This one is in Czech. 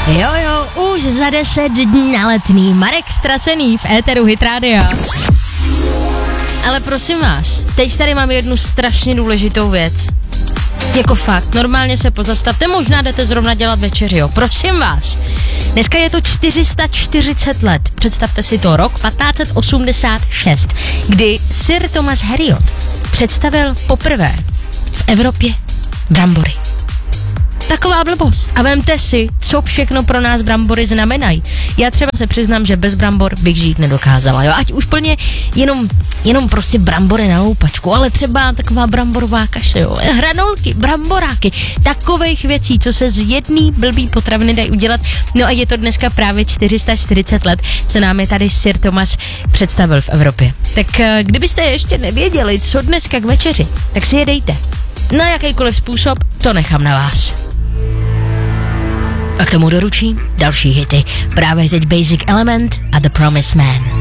Jo, už za 10 dní na Letný. Marek Ztracený v éteru Hit Rádia. Ale prosím vás, teď tady mám jednu strašně důležitou věc. Jako fakt, normálně se pozastavte, možná jdete zrovna dělat večeři, jo. Prosím vás. Dneska je to 440 let. Představte si to, rok 1586, kdy Sir Thomas Heriot představil poprvé v Evropě brambory. Taková blbost. A vemte si, co všechno pro nás brambory znamenají. Já třeba se přiznám, že bez brambor bych žít nedokázala, jo. Ať už plně jenom prostě brambory na loupačku, ale třeba taková bramborová kaše, jo. Hranolky, bramboráky, takových věcí, co se z jedný blbý potraviny dají udělat. No a je to dneska právě 440 let, co nám je tady Sir Thomas představil v Evropě. Tak kdybyste ještě nevěděli, co dneska k večeři, tak si je dejte. Na jakýkoliv způsob, to nechám na vás. A k tomu doručím další hity. Právě teď Basic Element a The Promised Man.